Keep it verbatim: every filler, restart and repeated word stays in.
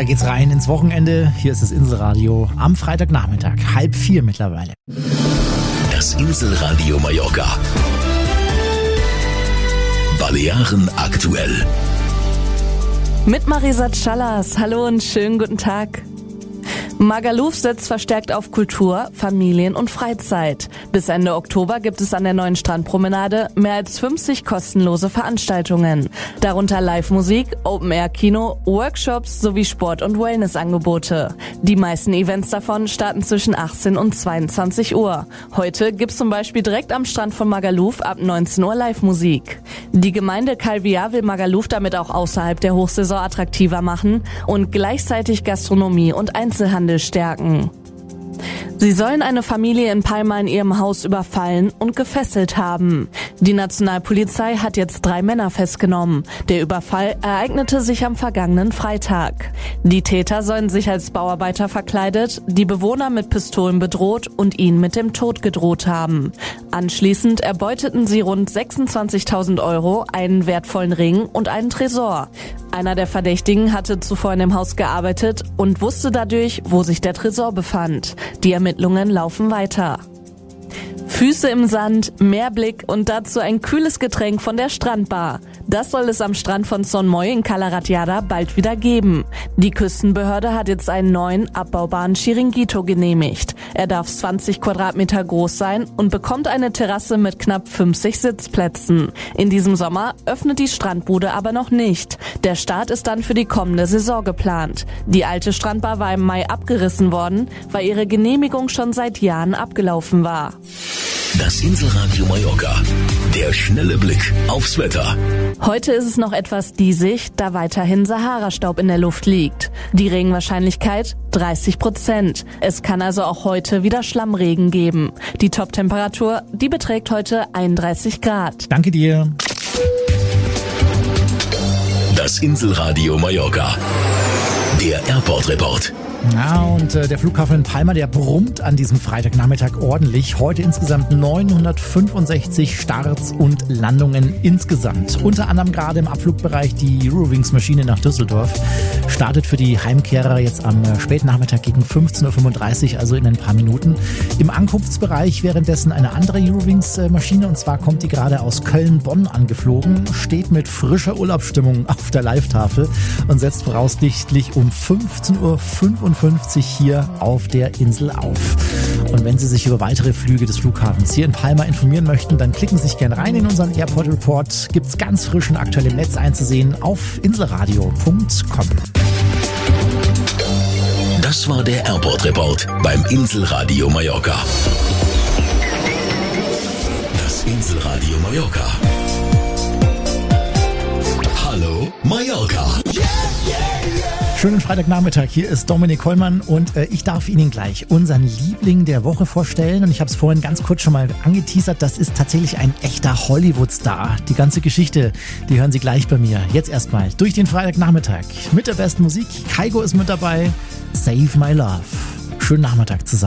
Da geht's rein ins Wochenende. Hier ist das Inselradio am Freitagnachmittag, halb vier mittlerweile. Das Inselradio Mallorca. Balearen aktuell. Mit Marisa Callas. Hallo und schönen guten Tag. Magaluf setzt verstärkt auf Kultur, Familien und Freizeit. Bis Ende Oktober gibt es an der neuen Strandpromenade mehr als fünfzig kostenlose Veranstaltungen. Darunter Live-Musik, Open-Air-Kino, Workshops sowie Sport- und Wellness-Angebote. Die meisten Events davon starten zwischen achtzehn und zweiundzwanzig Uhr. Heute gibt's zum Beispiel direkt am Strand von Magaluf ab neunzehn Uhr Live-Musik. Die Gemeinde Calvià will Magaluf damit auch außerhalb der Hochsaison attraktiver machen und gleichzeitig Gastronomie und Einzelhandel stärken. Sie sollen eine Familie in Palma in ihrem Haus überfallen und gefesselt haben. Die Nationalpolizei hat jetzt drei Männer festgenommen. Der Überfall ereignete sich am vergangenen Freitag. Die Täter sollen sich als Bauarbeiter verkleidet, die Bewohner mit Pistolen bedroht und ihnen mit dem Tod gedroht haben. Anschließend erbeuteten sie rund sechsundzwanzigtausend Euro, einen wertvollen Ring und einen Tresor. Einer der Verdächtigen hatte zuvor in dem Haus gearbeitet und wusste dadurch, wo sich der Tresor befand. Die Ermittlungen laufen weiter. Füße im Sand, Meerblick und dazu ein kühles Getränk von der Strandbar. Das soll es am Strand von Son Moy in Cala Ratjada bald wieder geben. Die Küstenbehörde hat jetzt einen neuen, abbaubaren Chiringuito genehmigt. Er darf zwanzig Quadratmeter groß sein und bekommt eine Terrasse mit knapp fünfzig Sitzplätzen. In diesem Sommer öffnet die Strandbude aber noch nicht. Der Start ist dann für die kommende Saison geplant. Die alte Strandbar war im Mai abgerissen worden, weil ihre Genehmigung schon seit Jahren abgelaufen war. Das Inselradio Mallorca. Der schnelle Blick aufs Wetter. Heute ist es noch etwas diesig, da weiterhin Sahara-Staub in der Luft liegt. Die Regenwahrscheinlichkeit dreißig Prozent. Es kann also auch heute wieder Schlammregen geben. Die Top-Temperatur, die beträgt heute einunddreißig Grad. Danke dir. Das Inselradio Mallorca. Der Airport-Report. Ja, und äh, der Flughafen in Palma, der brummt an diesem Freitagnachmittag ordentlich. Heute insgesamt neunhundertfünfundsechzig Starts und Landungen insgesamt. Unter anderem gerade im Abflugbereich die Eurowings-Maschine nach Düsseldorf. Startet für die Heimkehrer jetzt am äh, späten Nachmittag gegen fünfzehn Uhr fünfunddreißig, also in ein paar Minuten. Im Ankunftsbereich währenddessen eine andere Eurowings-Maschine, und zwar kommt die gerade aus Köln-Bonn angeflogen, steht mit frischer Urlaubsstimmung auf der Live-Tafel und setzt voraussichtlich um fünfzehn Uhr fünfundfünfzig hier auf der Insel auf. Und wenn Sie sich über weitere Flüge des Flughafens hier in Palma informieren möchten, dann klicken Sie sich gerne rein in unseren Airport Report. Gibt's ganz frisch und aktuell im Netz einzusehen auf inselradio punkt com. Das war der Airport Report beim Inselradio Mallorca. Das Inselradio Mallorca. Hallo Mallorca. Schönen Freitagnachmittag, hier ist Dominik Kollmann und äh, ich darf Ihnen gleich unseren Liebling der Woche vorstellen. Und ich habe es vorhin ganz kurz schon mal angeteasert, das ist tatsächlich ein echter Hollywood-Star. Die ganze Geschichte, die hören Sie gleich bei mir. Jetzt erstmal durch den Freitagnachmittag mit der besten Musik. Kygo ist mit dabei, Save My Love. Schönen Nachmittag zusammen.